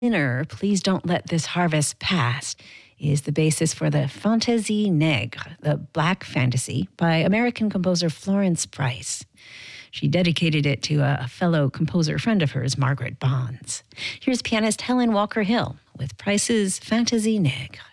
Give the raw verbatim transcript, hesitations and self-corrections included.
Inner, Please Don't Let This Harvest Pass is the basis for the Fantaisie Nègre, the Black Fantasy, by American composer Florence Price. She dedicated it to a fellow composer friend of hers, Margaret Bonds. Here's pianist Helen Walker Hill with Price's Fantaisie Nègre.